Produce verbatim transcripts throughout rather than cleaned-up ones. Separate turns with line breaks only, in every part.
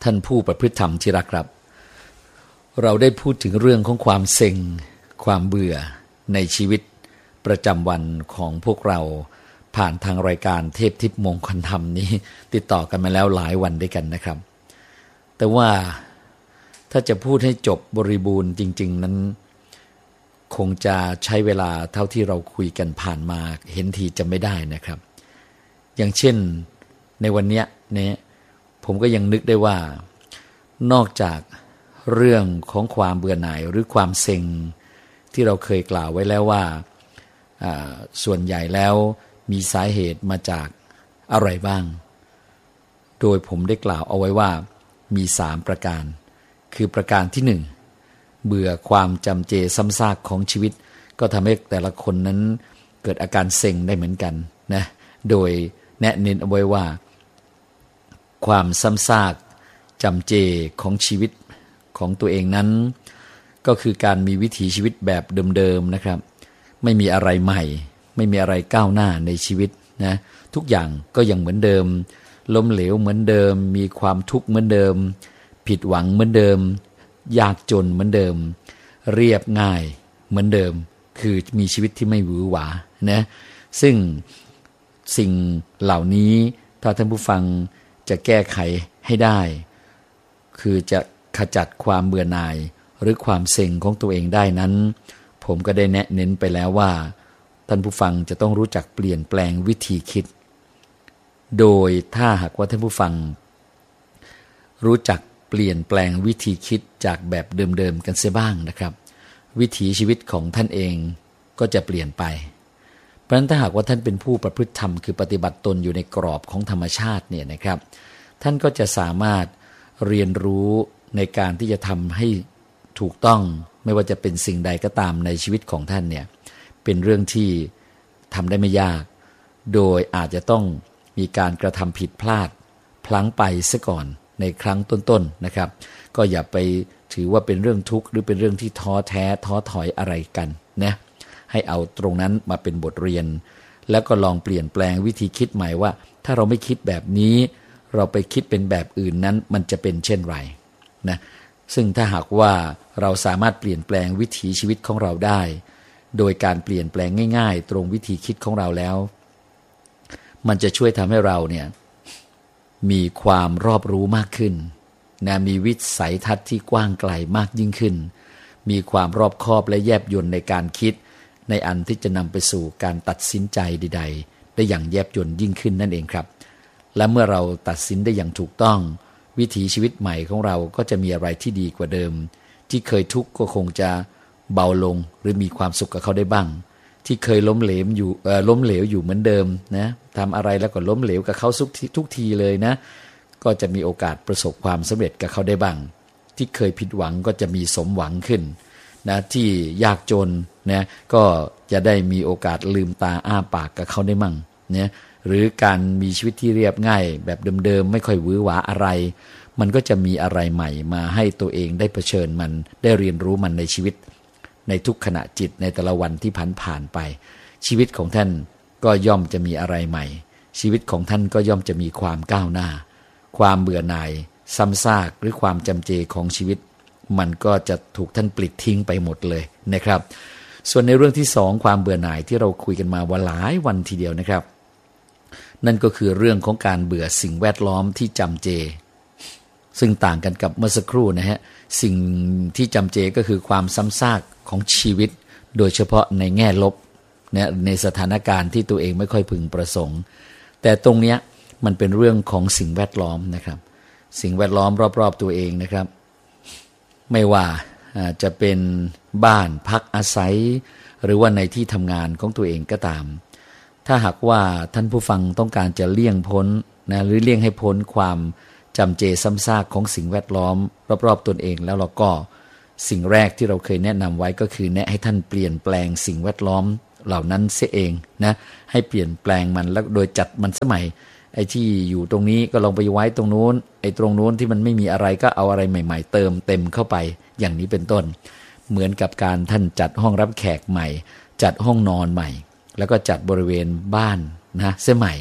ท่านผู้ประพฤติธรรมที่รักครับเราได้พูดถึงเรื่องของความเซ็งความเบื่อในชีวิตประจำวันของพวกเราผ่านทางรายการเทพทิพย์มงคลธรรมนี้ติดต่อกันมาแล้วหลายวันด้วยกันนะครับแต่ว่าถ้าจะพูดให้จบบริบูรณ์จริงๆนั้นคงจะใช้เวลาเท่าที่เราคุยกันผ่านมาเห็นทีจะไม่ได้นะครับอย่างเช่นในวันนี้เนี่ยผมก็ยังนึกได้ว่านอกจากเรื่องของความเบื่อหน่ายหรือความเซ็งที่เราเคยกล่าวไว้แล้วว่าส่วนใหญ่แล้วมีสาเหตุมาจากอะไรบ้างโดยผมได้กล่าวเอาไว้ว่ามีสามประการคือประการที่หนึ่งเบื่อความจำเจซ้ำซากของชีวิตก็ทำให้แต่ละคนนั้นเกิดอาการเซ็งได้เหมือนกันนะโดยแนะเน้นเอาไว้ว่าความซ้ำซากจำเจของชีวิตของตัวเองนั้นก็คือการมีวิถีชีวิตแบบเดิมๆนะครับไม่มีอะไรใหม่ไม่มีอะไรก้าวหน้าในชีวิตนะทุกอย่างก็ยังเหมือนเดิมล้มเหลวเหมือนเดิมมีความทุกข์เหมือนเดิมผิดหวังเหมือนเดิมยากจนเหมือนเดิมเรียบง่ายเหมือนเดิมคือมีชีวิตที่ไม่หวือหวานะซึ่งสิ่งเหล่านี้ถ้าท่านผู้ฟังจะแก้ไขให้ได้คือจะขจัดความเบื่อหน่ายหรือความเซ็งของตัวเองได้นั้นผมก็ได้แนะเน้นไปแล้วว่าท่านผู้ฟังจะต้องรู้จักเปลี่ยนแปลงวิธีคิดโดยถ้าหากว่าท่านผู้ฟังรู้จักเปลี่ยนแปลงวิธีคิดจากแบบเดิมๆกันเสียบ้างนะครับวิถีชีวิตของท่านเองก็จะเปลี่ยนไปเพราะฉะนั้นถ้าหากว่าท่านเป็นผู้ประพฤติธรรมคือปฏิบัติตนอยู่ในกรอบของธรรมชาติเนี่ยนะครับท่านก็จะสามารถเรียนรู้ในการที่จะทำให้ถูกต้องไม่ว่าจะเป็นสิ่งใดก็ตามในชีวิตของท่านเนี่ยเป็นเรื่องที่ทำได้ไม่ยากโดยอาจจะต้องมีการกระทำผิดพลาดพลั้งไปซะก่อนในครั้งต้นๆนะครับก็อย่าไปถือว่าเป็นเรื่องทุกข์หรือเป็นเรื่องที่ท้อแท้ท้อถอยอะไรกันนะให้เอาตรงนั้นมาเป็นบทเรียนแล้วก็ลองเปลี่ยนแปลงวิธีคิดใหม่ว่าถ้าเราไม่คิดแบบนี้เราไปคิดเป็นแบบอื่นนั้นมันจะเป็นเช่นไรนะซึ่งถ้าหากว่าเราสามารถเปลี่ยนแปลงวิถีชีวิตของเราได้โดยการเปลี่ยนแปลงง่ายๆตรงวิธีคิดของเราแล้วมันจะช่วยทำให้เราเนี่ยมีความรอบรู้มากขึ้นนะมีวิสัยทัศน์ที่กว้างไกลมากยิ่งขึ้นมีความรอบคอบและแยบยลในการคิดในอันที่จะนำไปสู่การตัดสินใจใดๆได้อย่างแยบยลยิ่งขึ้นนั่นเองครับและเมื่อเราตัดสินได้อย่างถูกต้องวิถีชีวิตใหม่ของเราก็จะมีอะไรที่ดีกว่าเดิมที่เคยทุกข์ก็คงจะเบาลงหรือมีความสุขกับเขาได้บ้างที่เคยล้มเหลวอยู่เอ่อล้มเหลวอยู่เหมือนเดิมนะทำอะไรแล้วก็ล้มเหลวกับเขาทุกทีทุกทีเลยนะก็จะมีโอกาสประสบความสำเร็จกับเขาได้บ้างที่เคยผิดหวังก็จะมีสมหวังขึ้นนะที่ยากจนนะก็จะได้มีโอกาสลืมตาอ้าปากกับเขาได้มั่งนะหรือการมีชีวิตที่เรียบง่ายแบบเดิมๆไม่ค่อยหวือหวาอะไรมันก็จะมีอะไรใหม่มาให้ตัวเองได้เผชิญมันได้เรียนรู้มันในชีวิตในทุกขณะจิตในแต่ละวันที่ผ่านผ่านไปชีวิตของท่านก็ย่อมจะมีอะไรใหม่ชีวิตของท่านก็ย่อมจะมีความก้าวหน้าความเบื่อหน่ายซ้ำซากหรือความจำเจของชีวิตมันก็จะถูกท่านปลิดทิ้งไปหมดเลยนะครับส่วนในเรื่องที่สองความเบื่อหน่ายที่เราคุยกันมาว่าหลายวันทีเดียวนะครับนั่นก็คือเรื่องของการเบื่อสิ่งแวดล้อมที่จำเจซึ่งต่างกันกับเมื่อสักครู่นะฮะสิ่งที่จำเจก็คือความซ้ำซากของชีวิตโดยเฉพาะในแง่ลบนะในสถานการณ์ที่ตัวเองไม่ค่อยพึงประสงค์แต่ตรงเนี้ยมันเป็นเรื่องของสิ่งแวดล้อมนะครับสิ่งแวดล้อมรอบๆตัวเองนะครับไม่ว่าจะเป็นบ้านพักอาศัยหรือว่าในที่ทำงานของตัวเองก็ตามถ้าหากว่าท่านผู้ฟังต้องการจะเลี่ยงพ้นนะหรือเลี่ยงให้พ้นความจำเจซ้ำซากของสิ่งแวดล้อมรอบๆตนเองแล้วเราก็สิ่งแรกที่เราเคยแนะนำไว้ก็คือแนะให้ท่านเปลี่ยนแปลงสิ่งแวดล้อมเหล่านั้นเสียเองนะให้เปลี่ยนแปลงมันแล้วโดยจัดมันสมัยไอ้ที่อยู่ตรงนี้ก็ลองไปไว้ตรงนู้นไอ้ตรงนู้นที่มันไม่มีอะไรก็เอาอะไรใหม่ๆเติมเต็มเข้าไปอย่างนี้เป็นต้นเหมือนกับการท่านจัดห้องรับแขกใหม่จัดห้องนอนใหม่แล้วก็จัดบริเวณบ้านนะเสียใหม่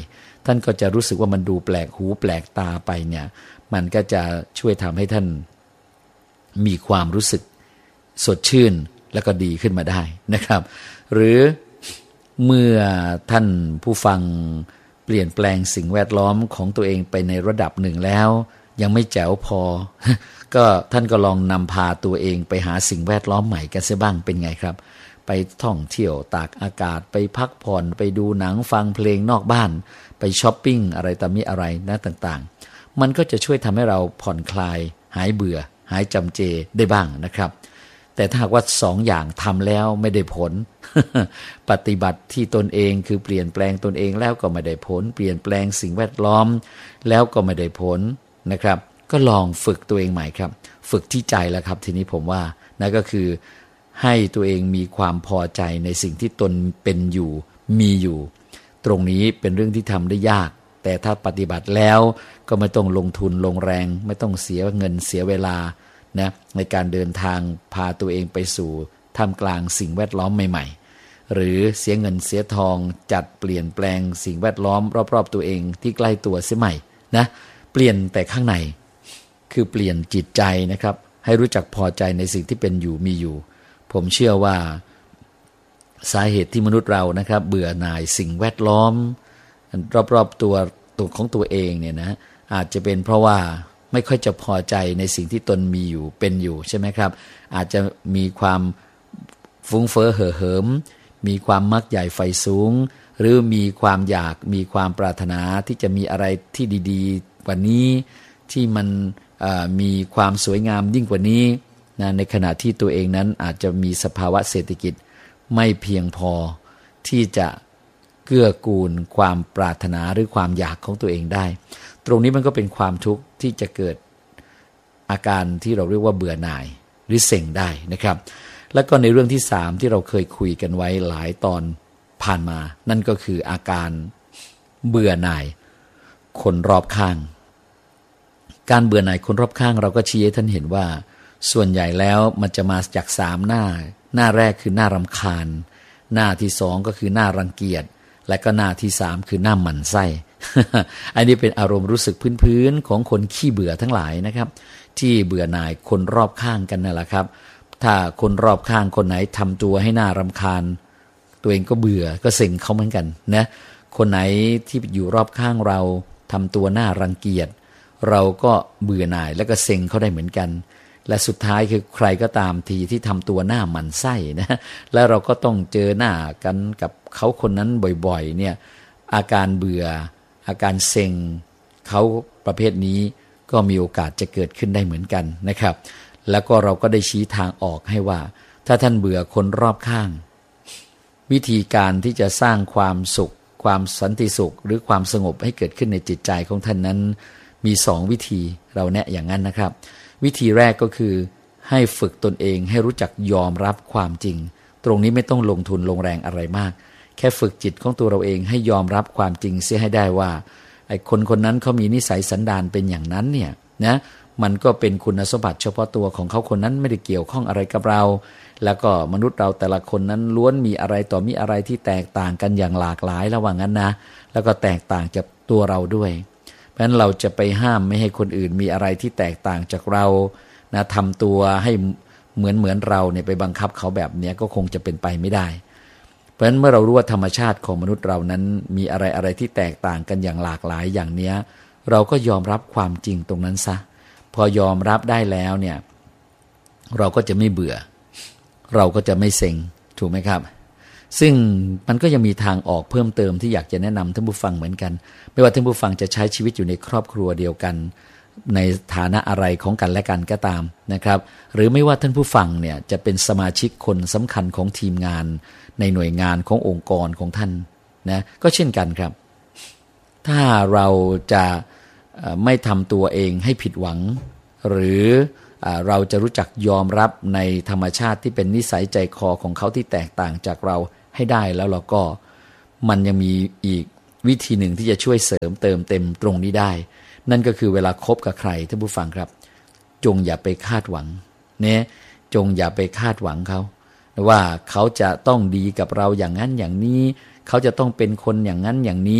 ท่านก็จะรู้สึกว่ามันดูแปลกหูแปลกตาไปเนี่ยมันก็จะช่วยทำให้ท่านมีความรู้สึกสดชื่นแล้วก็ดีขึ้นมาได้นะครับหรือเมื่อท่านผู้ฟังเปลี่ยนแปลงสิ่งแวดล้อมของตัวเองไปในระดับหนึ่งแล้วยังไม่แจ๋วพอ ก็ท่านก็ลองนำพาตัวเองไปหาสิ่งแวดล้อมใหม่กันเสียบ้างเป็นไงครับไปท่องเที่ยวตากอากาศไปพักผ่อนไปดูหนังฟังเพลงนอกบ้านไปช้อปปิ้งอะไรต่อมีอะไรนะต่างๆมันก็จะช่วยทำให้เราผ่อนคลายหายเบื่อหายจำเจได้บ้างนะครับแต่ถ้าหากว่าสองอย่างทำแล้วไม่ได้ผล ปฏิบัติที่ตนเองคือเปลี่ยนแปลงตนเองแล้วก็ไม่ได้ผลเปลี่ยนแปลงสิ่งแวดล้อมแล้วก็ไม่ได้ผลนะครับก็ลองฝึกตัวเองใหม่ครับฝึกที่ใจแล้วครับทีนี้ผมว่านั่นก็คือให้ตัวเองมีความพอใจในสิ่งที่ตนเป็นอยู่มีอยู่ตรงนี้เป็นเรื่องที่ทำได้ยากแต่ถ้าปฏิบัติแล้วก็ไม่ต้องลงทุนลงแรงไม่ต้องเสียเงินเสียเวลานะในการเดินทางพาตัวเองไปสู่ท่ามกลางสิ่งแวดล้อมใหม่ๆหรือเสียเงินเสียทองจัดเปลี่ยนแปลงสิ่งแวดล้อมรอบๆตัวเองที่ใกล้ตัวเสียใหม่นะเปลี่ยนแต่ข้างในคือเปลี่ยนจิตใจนะครับให้รู้จักพอใจในสิ่งที่เป็นอยู่มีอยู่ผมเชื่อว่าสาเหตุที่มนุษย์เรานะครับเบื่อหน่ายสิ่งแวดล้อมรอบๆตัวตัวของตัวเองเนี่ยนะอาจจะเป็นเพราะว่าไม่ค่อยจะพอใจในสิ่งที่ตนมีอยู่เป็นอยู่ใช่ไหมครับอาจจะมีความฟุ้งเฟ้อเห่อเหิมมีความมักใหญ่ไฟสูงหรือมีความอยากมีความปรารถนาที่จะมีอะไรที่ดีๆกว่านี้ที่มันมีความสวยงามยิ่งกว่านี้นะในขณะที่ตัวเองนั้นอาจจะมีสภาวะเศรษฐกิจไม่เพียงพอที่จะเกื้อกูลความปรารถนาหรือความอยากของตัวเองได้ตรงนี้มันก็เป็นความทุกข์ที่จะเกิดอาการที่เราเรียกว่าเบื่อหน่ายหรือเซ็งได้นะครับแล้วก็ในเรื่องที่สามที่เราเคยคุยกันไว้หลายตอนผ่านมานั่นก็คืออาการเบื่อหน่ายคนรอบข้างการเบื่อหน่ายคนรอบข้างเราก็ชี้ให้ท่านเห็นว่าส่วนใหญ่แล้วมันจะมาจากสามหน้าหน้าแรกคือหน้ารำคาญหน้าที่สองก็คือหน้ารังเกียจและก็หน้าที่สามคือหน้าหมั่นไส้ อันนี้เป็นอารมณ์รู้สึกพื้นๆของคนขี้เบื่อทั้งหลายนะครับที่เบื่อหน่ายคนรอบข้างกันนั่นแหละครับถ้าคนรอบข้างคนไหนทำตัวให้หน้ารำคาญตัวเองก็เบื่อก็เซ็งเขาเหมือนกันนะคนไหนที่อยู่รอบข้างเราทำตัวหน้ารังเกียจเราก็เบื่อหน่ายแล้วก็เซ็งเขาได้เหมือนกันและสุดท้ายคือใครก็ตามทีที่ทำตัวหน้าหมั่นไส้นะแล้วเราก็ต้องเจอหน้ากันกับเขาคนนั้นบ่อยๆเนี่ยอาการเบื่ออาการเซ็งเขาประเภทนี้ก็มีโอกาสจะเกิดขึ้นได้เหมือนกันนะครับแล้วก็เราก็ได้ชี้ทางออกให้ว่าถ้าท่านเบื่อคนรอบข้างวิธีการที่จะสร้างความสุขความสันติสุขหรือความสงบให้เกิดขึ้นในจิตใจของท่านนั้นมีสองวิธีเราแนะอย่างนั้นนะครับวิธีแรกก็คือให้ฝึกตนเองให้รู้จักยอมรับความจริงตรงนี้ไม่ต้องลงทุนลงแรงอะไรมากแค่ฝึกจิตของตัวเราเองให้ยอมรับความจริงเสียให้ได้ว่าไอ้คนคนนั้นเขามีนิสัยสันดานเป็นอย่างนั้นเนี่ยนะมันก็เป็นคุณสมบัติเฉพาะตัวของเขาคนนั้นไม่ได้เกี่ยวข้องอะไรกับเราแล้วก็มนุษย์เราแต่ละคนนั้นล้วนมีอะไรต่อมีอะไรที่แตกต่างกันอย่างหลากหลายระหว่างนั้นนะแล้วก็แตกต่างจากตัวเราด้วยเพราะฉะนั้นเราจะไปห้ามไม่ให้คนอื่นมีอะไรที่แตกต่างจากเรานะทำตัวให้เหมือนเหมือนเราเนี่ยไปบังคับเขาแบบนี้ก็คงจะเป็นไปไม่ได้เพราะฉะนั้นเมื่อเรารู้ว่าธรรมชาติของมนุษย์เรานั้นมีอะไรอะไรที่แตกต่างกันอย่างหลากหลายอย่างเนี้ยเราก็ยอมรับความจริงตรงนั้นซะพอยอมรับได้แล้วเนี่ยเราก็จะไม่เบื่อเราก็จะไม่เซ็งถูกไหมครับซึ่งมันก็ยังมีทางออกเพิ่มเติมที่อยากจะแนะนำท่านผู้ฟังเหมือนกันไม่ว่าท่านผู้ฟังจะใช้ชีวิตอยู่ในครอบครัวเดียวกันในฐานะอะไรของกันและกันก็ตามนะครับหรือไม่ว่าท่านผู้ฟังเนี่ยจะเป็นสมาชิกคนสำคัญของทีมงานในหน่วยงานขององค์กรของท่านนะก็เช่นกันครับถ้าเราจะไม่ทำตัวเองให้ผิดหวังหรือเราจะรู้จักยอมรับในธรรมชาติที่เป็นนิสัยใจคอของเขาที่แตกต่างจากเราให้ได้แล้วเราก็มันยังมีอีกวิธีหนึ่งที่จะช่วยเสริมเติมเต็มตรงนี้ได้นั่นก็คือเวลาคบกับใครท่านผู้ฟังครับจงอย่าไปคาดหวังเนี่ยจงอย่าไปคาดหวังเขาว่าเขาจะต้องดีกับเราอย่างนั้นอย่างนี้เขาจะต้องเป็นคนอย่างนั้นอย่างนี้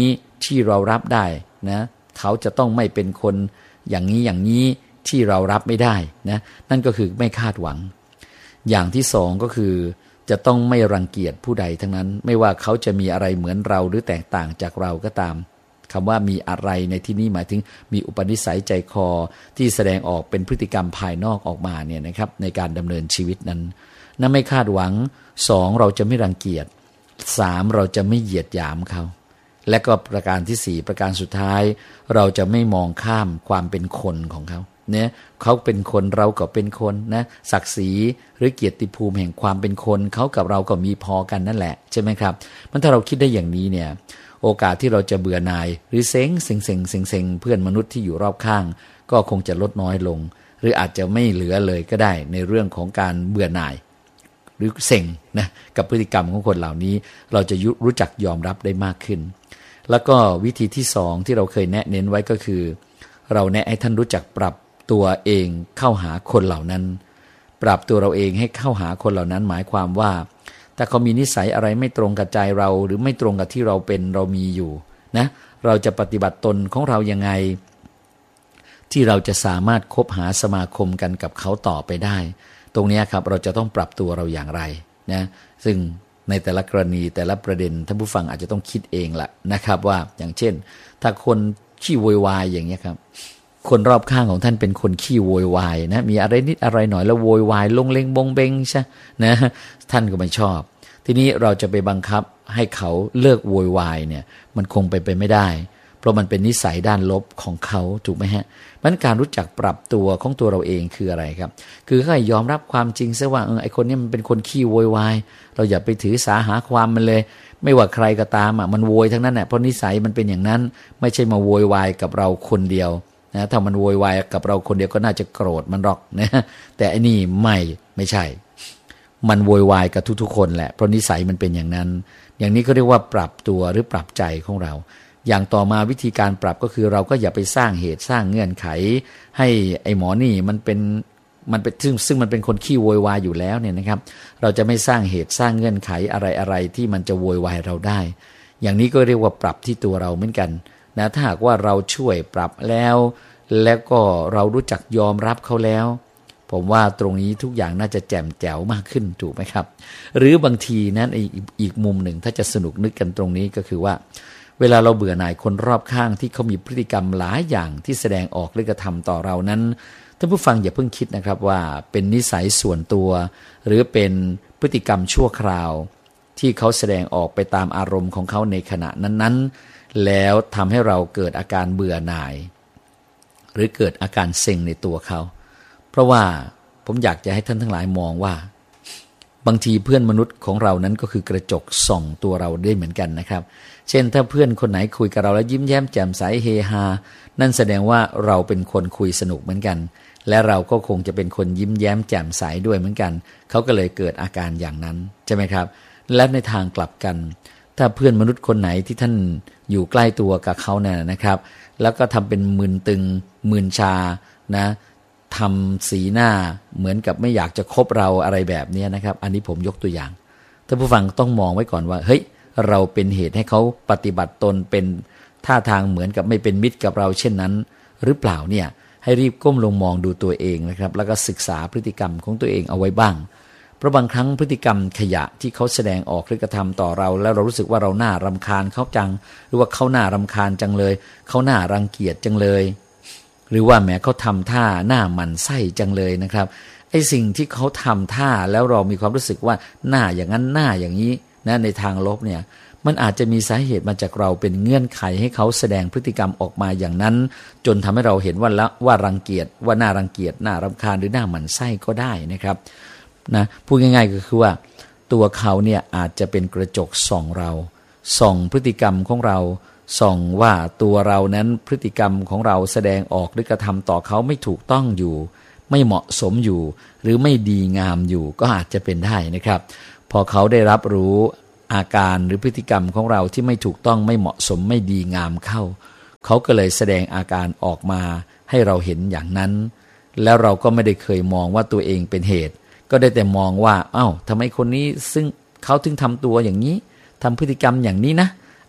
ที่เรารับได้นะเขาจะต้องไม่เป็นคนอย่างนี้อย่างนี้ที่เรารับไม่ได้นะนั่นก็คือไม่คาดหวังอย่างที่สองก็คือจะต้องไม่รังเกียจผู้ใดทั้งนั้นไม่ว่าเขาจะมีอะไรเหมือนเราหรือแตกต่างจากเราก็ตามคำว่ามีอะไรในที่นี้หมายถึงมีอุปนิสัยใจคอที่แสดงออกเป็นพฤติกรรมภายนอกออกมาเนี่ยนะครับในการดำเนินชีวิตนั้นนั่นไม่คาดหวังสองเราจะไม่รังเกียจสามเราจะไม่เหยียดหยามเขาและก็ประการที่สี่ประการสุดท้ายเราจะไม่มองข้ามความเป็นคนของเขาเนี่ยเขาเป็นคนเราก็เป็นคนนะศักดิ์ศรีหรือเกียรติภูมิแห่งความเป็นคนเขากับเราก็มีพอกันนั่นแหละใช่ไหมครับมันถ้าเราคิดได้อย่างนี้เนี่ยโอกาสที่เราจะเบื่อหน่ายหรือเซ็งเซ็งเซ็งเซ็งเซ็งเพื่อนมนุษย์ที่อยู่รอบข้างก็คงจะลดน้อยลงหรืออาจจะไม่เหลือเลยก็ได้ในเรื่องของการเบื่อหน่ายหรือเซ็งนะกับพฤติกรรมของคนเหล่านี้เราจะรู้จักยอมรับได้มากขึ้นแล้วก็วิธีที่สองที่เราเคยแนะเน้นไว้ก็คือเราแนะให้ท่านรู้จักปรับตัวเองเข้าหาคนเหล่านั้นปรับตัวเราเองให้เข้าหาคนเหล่านั้นหมายความว่าถ้าเขามีนิสัยอะไรไม่ตรงกับใจเราหรือไม่ตรงกับที่เราเป็นเรามีอยู่นะเราจะปฏิบัติตนของเรายังไงที่เราจะสามารถคบหาสมาคมกันกับเขาต่อไปได้ตรงนี้ครับเราจะต้องปรับตัวเราอย่างไรนะซึ่งในแต่ละกรณีแต่ละประเด็นท่านผู้ฟังอาจจะต้องคิดเองละนะครับว่าอย่างเช่นถ้าคนขี้โวยวายอย่างเงี้ยครับคนรอบข้างของท่านเป็นคนขี้โวยวายนะมีอะไรนิดอะไรหน่อยแล้วโวยวายลงเลงบงเบงใช่นะท่านก็ไม่ชอบทีนี้เราจะไปบังคับให้เขาเลิกโวยวายเนี่ยมันคงไปไปไม่ได้เพราะมันเป็นนิสัยด้านลบของเขาถูกไหมฮะมันการรู้จักปรับตัวของตัวเราเองคืออะไรครับคือให้ยอมรับความจริงซะว่าเออไอคนนี้มันเป็นคนขี้โวยวายเราอย่าไปถือสาหาความมันเลยไม่ว่าใครก็ตามอ่ะมันโวยทั้งนั้นแหละเพราะนิสัยมันเป็นอย่างนั้นไม่ใช่มาโวยวายกับเราคนเดียวนะถ้ามันโวยวายกับเราคนเดียวก็น่าจะโกรธมันหรอกนะแต่อันนี้ไม่ไม่ใช่มันโวยวายกับทุกๆคนแหละเพราะนิสัยมันเป็นอย่างนั้นอย่างนี้ก็เรียกว่าปรับตัวหรือปรับใจของเราอย่างต่อมาวิธีการปรับก็คือเราก็อย่าไปสร้างเหตุสร้างเงื่อนไขให้ไอ้หมอนี่มันเป็นมันเป็นซึ่งซึ่งมันเป็นคนขี้โวยวายอยู่แล้วเนี่ยนะครับเราจะไม่สร้างเหตุสร้างเงื่อนไขอะไรอะไรที่มันจะโวยวายเราได้อย่างนี้ก็เรียกว่าปรับที่ตัวเราเหมือนกันนะถ้าหากว่าเราช่วยปรับแล้วแล้วก็เรารู้จักยอมรับเขาแล้วผมว่าตรงนี้ทุกอย่างน่าจะแจ่มแจ๋วมากขึ้นถูกไหมครับหรือบางทีนั้นอีกอีกมุมหนึ่งถ้าจะสนุกนึกกันตรงนี้ก็คือว่าเวลาเราเบื่อหน่ายคนรอบข้างที่เขามีพฤติกรรมหลายอย่างที่แสดงออกหรือกระทำต่อเรานั้นท่านผู้ฟังอย่าเพิ่งคิดนะครับว่าเป็นนิสัยส่วนตัวหรือเป็นพฤติกรรมชั่วคราวที่เขาแสดงออกไปตามอารมณ์ของเขาในขณะนั้นๆแล้วทำให้เราเกิดอาการเบื่อหน่ายหรือเกิดอาการเซ็งในตัวเขาเพราะว่าผมอยากจะให้ท่านทั้งหลายมองว่าบางทีเพื่อนมนุษย์ของเรานั้นก็คือกระจกส่องตัวเราได้เหมือนกันนะครับเช่นถ้าเพื่อนคนไหนคุยกับเราแล้วยิ้มแย้มแจ่มใสเฮฮานั่นแสดงว่าเราเป็นคนคุยสนุกเหมือนกันและเราก็คงจะเป็นคนยิ้มแย้มแจ่มใสด้วยเหมือนกันเขาก็เลยเกิดอาการอย่างนั้นใช่ไหมครับและในทางกลับกันถ้าเพื่อนมนุษย์คนไหนที่ท่านอยู่ใกล้ตัวกับเขาเนี่ยนะครับแล้วก็ทำเป็นมึนตึงมึนชานะทำสีหน้าเหมือนกับไม่อยากจะคบเราอะไรแบบนี้นะครับอันนี้ผมยกตัวอย่างท่านผู้ฟังต้องมองไว้ก่อนว่าเฮ้ยเราเป็นเหตุให้เขาปฏิบัติตนเป็นท่าทางเหมือนกับไม่เป็นมิตรกับเราเช่นนั้นหรือเปล่าเนี่ยให้รีบก้มลงมองดูตัวเองนะครับแล้วก็ศึกษาพฤติกรรมของตัวเองเอาไว้บ้างเพราะบางครั้งพฤติกรรมขยะที่เขาแสดงออกหรือกระทำต่อเราแล้วเรารู้สึกว่าเราหน้ารำคาญเขาจังหรือว่าเขาหน้ารำคาญจังเลยเขาหน้ารังเกียจจังเลยหรือว่าแม้เขาทำท่าหน้าหมั่นไส้จังเลยนะครับไอ้สิ่งที่เขาทำท่าแล้วเรามีความรู้สึกว่าหน้าอย่างนั้นหน้าอย่างนี้นะในทางลบเนี่ยมันอาจจะมีสาเหตุมาจากเราเป็นเงื่อนไขให้เขาแสดงพฤติกรรมออกมาอย่างนั้นจนทำให้เราเห็นว่าละว่ารังเกียจว่าน่ารังเกียจน่ารำคาญหรือหน้าหมั่นไส้ก็ได้นะครับนะพูดง่ายๆก็คือว่าตัวเขาเนี่ยอาจจะเป็นกระจกส่องเราส่องพฤติกรรมของเราส่องว่าตัวเรานั้นพฤติกรรมของเราแสดงออกหรือกระทำต่อเขาไม่ถูกต้องอยู่ไม่เหมาะสมอยู่หรือไม่ดีงามอยู่ก็อาจจะเป็นได้นะครับพอเขาได้รับรู้อาการหรือพฤติกรรมของเราที่ไม่ถูกต้องไม่เหมาะสมไม่ดีงามเข้าเขาก็เลยแสดงอาการออกมาให้เราเห็นอย่างนั้นแล้วเราก็ไม่ได้เคยมองว่าตัวเองเป็นเหตุก็ได้แต่มองว่าเอ้าทำไมคนนี้ซึ่งเขาถึงทำตัวอย่างนี้ทำพฤติกรรมอย่างนี้นะ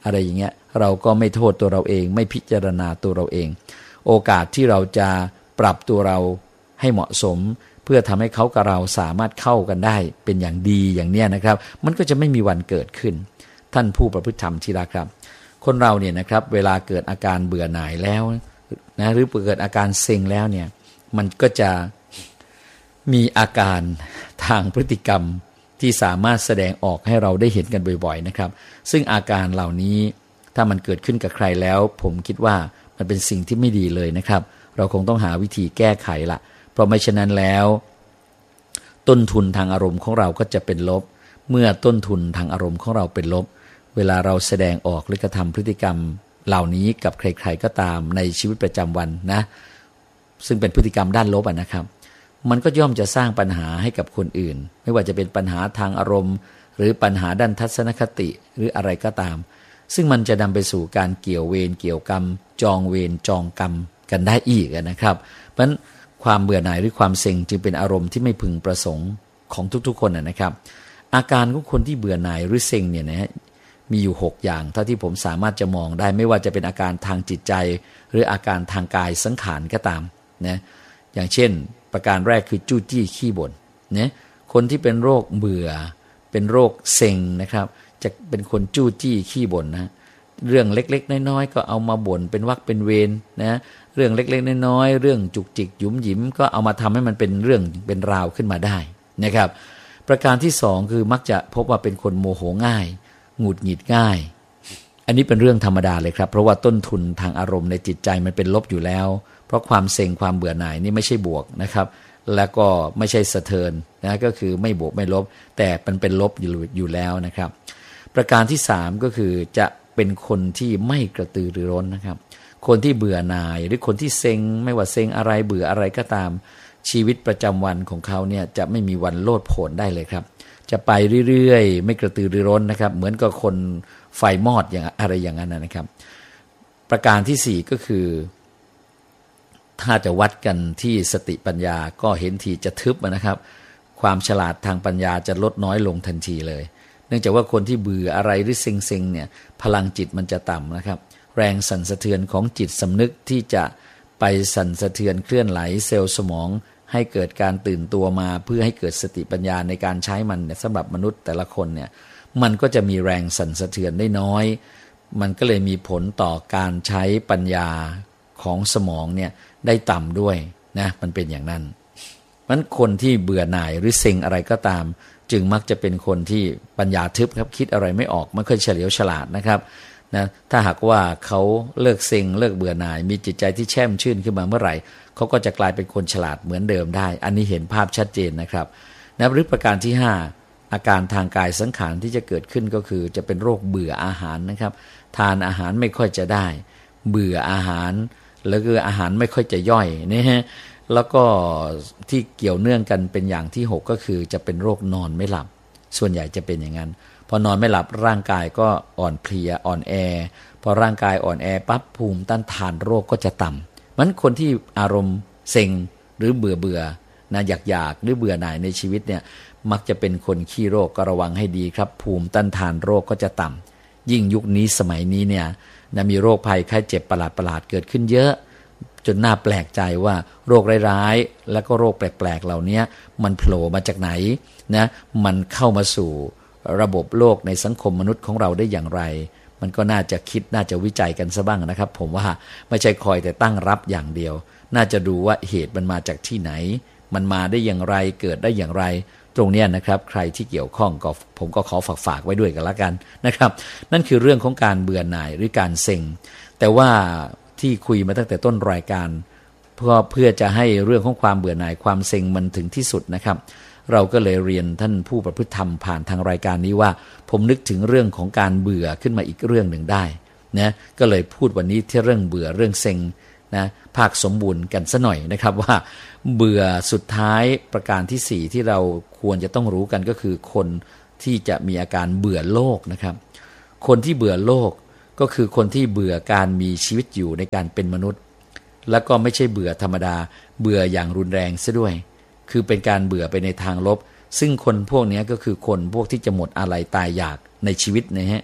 อะไรอย่างเงี้ยเราก็ไม่โทษตัวเราเองไม่พิจารณาตัวเราเองโอกาสที่เราจะปรับตัวเราให้เหมาะสมเพื่อทำให้เขากับเราสามารถเข้ากันได้เป็นอย่างดีอย่างเนี้ยนะครับมันก็จะไม่มีวันเกิดขึ้นท่านผู้ประพฤติธรรมที่รักครับคนเราเนี่ยนะครับเวลาเกิดอาการเบื่อหน่ายแล้วนะหรือเกิดอาการเซ็งแล้วเนี่ยมันก็จะมีอาการทางพฤติกรรมที่สามารถแสดงออกให้เราได้เห็นกันบ่อยๆนะครับซึ่งอาการเหล่านี้ถ้ามันเกิดขึ้นกับใครแล้วผมคิดว่ามันเป็นสิ่งที่ไม่ดีเลยนะครับเราคงต้องหาวิธีแก้ไขละเพราะไม่ฉะนั้นแล้วต้นทุนทางอารมณ์ของเราก็จะเป็นลบเมื่อต้นทุนทางอารมณ์ของเราเป็นลบเวลาเราแสดงออกหรือกระทำพฤติกรรมเหล่านี้กับใครๆก็ตามในชีวิตประจำวันนะซึ่งเป็นพฤติกรรมด้านลบอ่ะนะครับมันก็ย่อมจะสร้างปัญหาให้กับคนอื่นไม่ว่าจะเป็นปัญหาทางอารมณ์หรือปัญหาด้านทัศนคติหรืออะไรก็ตามซึ่งมันจะนำไปสู่การเกี่ยวเวรเกี่ยวกรรมจองเวรจองกรรมกันได้อีกนะครับเพราะฉะนั้นความเบื่อหน่ายหรือความเซ็งจึงเป็นอารมณ์ที่ไม่พึงประสงค์ของทุกๆคนนะครับอาการของคนที่เบื่อหน่ายหรือเซ็งเนี่ยนะฮะมีอยู่หกอย่างเท่าที่ผมสามารถจะมองได้ไม่ว่าจะเป็นอาการทางจิตใจหรืออาการทางกายสังขารก็ตามนะอย่างเช่นประการแรกคือจู้จี้ขี้บ่นเนี่ยคนที่เป็นโรคเบื่อเป็นโรคเซ็งนะครับจะเป็นคนจู้จี้ขี้บ่นนะเรื่องเล็กๆน้อยๆก็เอามาบ่นเป็นวรรคเป็นเวรนะเรื่องเล็กๆน้อยๆเรื่องจุกจิกหยุมหยิมก็เอามาทำให้มันเป็นเรื่องเป็นราวขึ้นมาได้นะครับประการที่สองคือมักจะพบว่าเป็นคนโมโหง่ายหงุดหงิดง่ายอันนี้เป็นเรื่องธรรมดาเลยครับเพราะว่าต้นทุนทางอารมณ์ในจิตใจมันเป็นลบอยู่แล้วเพราะความเซ็งความเบื่อหน่ายนี่ไม่ใช่บวกนะครับแล้วก็ไม่ใช่สะเทินนะก็คือไม่บวกไม่ลบแต่มันเป็นลบอยู่อยู่แล้วนะครับประการที่สามก็คือจะเป็นคนที่ไม่กระตือรือร้นนะครับคนที่เบื่อหน่ายหรือคนที่เซ็งไม่ว่าเซ็งอะไรเบื่ออะไรก็ตามชีวิตประจำวันของเขาเนี่ยจะไม่มีวันโลดโผนได้เลยครับจะไปเรื่อยๆไม่กระตือรือร้นนะครับเหมือนกับคนไฟมอดอย่างอะไรอย่างนั้นนะครับประการที่สี่ก็คือถ้าจะวัดกันที่สติปัญญาก็เห็นทีจะทึบนะครับความฉลาดทางปัญญาจะลดน้อยลงทันทีเลยเนื่องจากว่าคนที่เบื่ออะไรหรือเซ็งๆเนี่ยพลังจิตมันจะต่ำนะครับแรงสั่นสะเทือนของจิตสำนึกที่จะไปสั่นสะเทือนเคลื่อนไหลเซลล์สมองให้เกิดการตื่นตัวมาเพื่อให้เกิดสติปัญญาในการใช้มันเนี่ยสำหรับมนุษย์แต่ละคนเนี่ยมันก็จะมีแรงสั่นสะเทือนได้น้อยมันก็เลยมีผลต่อการใช้ปัญญาของสมองเนี่ยได้ต่ำด้วยนะมันเป็นอย่างนั้นมันคนที่เบื่อหน่ายหรือเซ็งอะไรก็ตามจึงมักจะเป็นคนที่ปัญญาทึบครับคิดอะไรไม่ออกไม่ค่อยเฉลียวฉลาดนะครับนะถ้าหากว่าเขาเลิกเซ็งเลิกเบื่อหน่ายมีจิตใจที่แช่มชื่นขึ้นมาเมื่อไหร่เขาก็จะกลายเป็นคนฉลาดเหมือนเดิมได้อันนี้เห็นภาพชัดเจนนะครับนะหรือประการที่ห้าอาการทางกายสังขารที่จะเกิดขึ้นก็คือจะเป็นโรคเบื่ออาหารนะครับทานอาหารไม่ค่อยจะได้เบื่ออาหารแล้วก็อาหารไม่ค่อยจะย่อยนะฮะแล้วก็ที่เกี่ยวเนื่องกันเป็นอย่างที่หกก็คือจะเป็นโรคนอนไม่หลับส่วนใหญ่จะเป็นอย่างนั้นพอนอนไม่หลับร่างกายก็อ่อนเพลียอ่อนแอพอร่างกายอ่อนแอปั๊บภูมิต้านทานโรคก็จะต่ำมันคนที่อารมณ์เซ็งหรือเบื่อเบื่อนะอยากอยากหรือเบื่อหน่ายในชีวิตเนี่ยมักจะเป็นคนขี้โรคก็ระวังให้ดีครับภูมิต้านทานโรคก็จะต่ำยิ่งยุคนี้สมัยนี้เนี่ยนะมีโรคภัยไข้เจ็บประหลาดๆเกิดขึ้นเยอะจนน่าแปลกใจว่าโรคร้ายๆแล้วก็โรคแปลกๆเหล่านี้มันโผล่มาจากไหนนะมันเข้ามาสู่ระบบโลกในสังคมมนุษย์ของเราได้อย่างไรมันก็น่าจะคิดน่าจะวิจัยกันซะบ้างนะครับผมว่าไม่ใช่คอยแต่ตั้งรับอย่างเดียวน่าจะดูว่าเหตุมันมาจากที่ไหนมันมาได้อย่างไรเกิดได้อย่างไรตรงนี้นะครับใครที่เกี่ยวข้องก็ผมก็ขอฝากฝากไว้ด้วยกันละกันนะครับนั่นคือเรื่องของการเบื่อหน่ายหรือการเซ็งแต่ว่าที่คุยมาตั้งแต่ต้นรายการเพื่อเพื่อจะให้เรื่องของความเบื่อหน่ายความเซ็งมันถึงที่สุดนะครับเราก็เลยเรียนท่านผู้ประพฤติธรรมผ่านทางรายการนี้ว่าผมนึกถึงเรื่องของการเบื่อขึ้นมาอีกเรื่องหนึ่งได้นะก็เลยพูดวันนี้ที่เรื่องเบื่อเรื่องเซ็งนะภาคสมบูรณ์กันซะหน่อยนะครับว่าเบื่อสุดท้ายประการที่สี่ที่เราควรจะต้องรู้กันก็คือคนที่จะมีอาการเบื่อโลกนะครับคนที่เบื่อโลกก็คือคนที่เบื่อการมีชีวิตอยู่ในการเป็นมนุษย์แล้วก็ไม่ใช่เบื่อธรรมดาเบื่ออย่างรุนแรงซะด้วยคือเป็นการเบื่อไปในทางลบซึ่งคนพวกนี้ก็คือคนพวกที่จะหมดอะไรตายอยากในชีวิตนะฮะ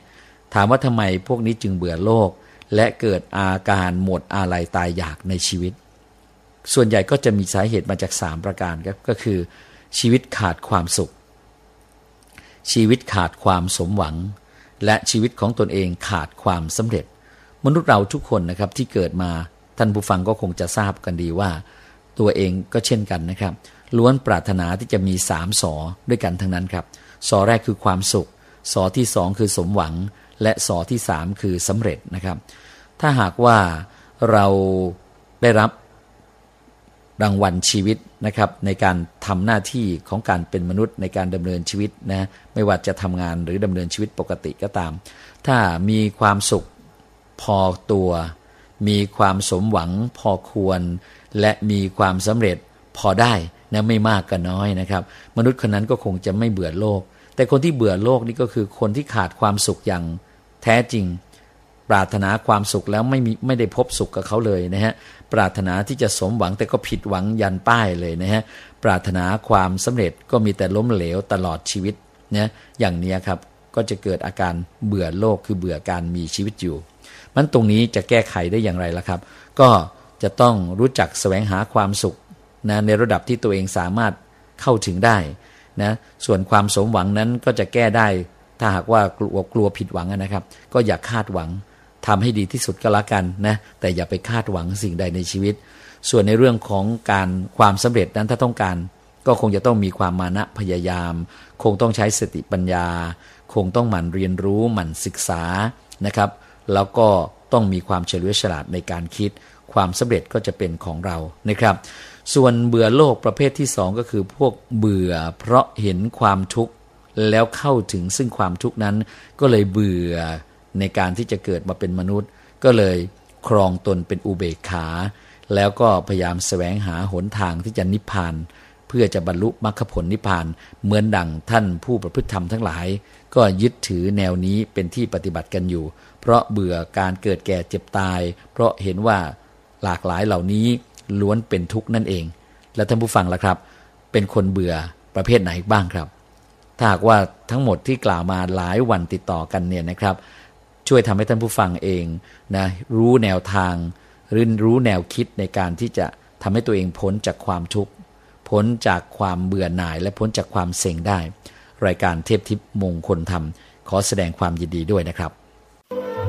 ถามว่าทำไมพวกนี้จึงเบื่อโลกและเกิดอาการหมดอาลัยตายอยากในชีวิตส่วนใหญ่ก็จะมีสาเหตุมาจากสามประการครับก็คือชีวิตขาดความสุขชีวิตขาดความสมหวังและชีวิตของตนเองขาดความสำเร็จมนุษย์เราทุกคนนะครับที่เกิดมาท่านผู้ฟังก็คงจะทราบกันดีว่าตัวเองก็เช่นกันนะครับล้วนปรารถนาที่จะมีสามสอด้วยกันทั้งนั้นครับสอแรกคือความสุขสอที่สองคือสมหวังและสอที่สามคือสำเร็จนะครับถ้าหากว่าเราได้รับรางวัลชีวิตนะครับในการทำหน้าที่ของการเป็นมนุษย์ในการดำเนินชีวิตนะไม่ว่าจะทำงานหรือดำเนินชีวิตปกติก็ตามถ้ามีความสุขพอตัวมีความสมหวังพอควรและมีความสำเร็จพอได้นะไม่มากก็น้อยนะครับมนุษย์คนนั้นก็คงจะไม่เบื่อโลกแต่คนที่เบื่อโลกนี่ก็คือคนที่ขาดความสุขอย่างแท้จริงปรารถนาความสุขแล้วไม่มีไม่ได้พบสุขกับเขาเลยนะฮะปรารถนาที่จะสมหวังแต่ก็ผิดหวังยันป้ายเลยนะฮะปรารถนาความสำเร็จก็มีแต่ล้มเหลวตลอดชีวิตนะอย่างนี้ครับก็จะเกิดอาการเบื่อโลกคือเบื่อการมีชีวิตอยู่มันตรงนี้จะแก้ไขได้อย่างไรล่ะครับก็จะต้องรู้จักแสวงหาความสุขนะในระดับที่ตัวเองสามารถเข้าถึงได้นะส่วนความสมหวังนั้นก็จะแก้ได้ถ้าหากว่ากลัวกลัวผิดหวังนะครับก็อย่าคาดหวังทำให้ดีที่สุดก็แล้วกันนะแต่อย่าไปคาดหวังสิ่งใดในชีวิตส่วนในเรื่องของการความสำเร็จนั้นถ้าต้องการก็คงจะต้องมีความมานะพยายามคงต้องใช้สติปัญญาคงต้องหมั่นเรียนรู้หมั่นศึกษานะครับแล้วก็ต้องมีความเฉลียวฉลาดในการคิดความสำเร็จก็จะเป็นของเรานะครับส่วนเบื่อโลกประเภทที่สองก็คือพวกเบื่อเพราะเห็นความทุกข์แล้วเข้าถึงซึ่งความทุกข์นั้นก็เลยเบื่อในการที่จะเกิดมาเป็นมนุษย์ก็เลยครองตนเป็นอุเบกขาแล้วก็พยายามแสวงหาหนทางที่จะนิพพานเพื่อจะบรรลุมรรคผลนิพพานเหมือนดังท่านผู้ประพฤติธรรมทั้งหลายก็ยึดถือแนวนี้เป็นที่ปฏิบัติกันอยู่เพราะเบื่อการเกิดแก่เจ็บตายเพราะเห็นว่าหลากหลายเหล่านี้ล้วนเป็นทุกข์นั่นเองแล้วท่านผู้ฟังล่ะครับเป็นคนเบื่อประเภทไหนบ้างครับถ้าหากว่าทั้งหมดที่กล่าวมาหลายวันติดต่อกันเนี่ยนะครับช่วยทำให้ท่านผู้ฟังเองนะรู้แนวทางหรือรู้แนวคิดในการที่จะทำให้ตัวเองพ้นจากความทุกข์พ้นจากความเบื่อหน่ายและพ้นจากความเซ็งได้รายการเทพทิพย์มงคลธรรมขอแสดงความยินดีด้วยนะครับ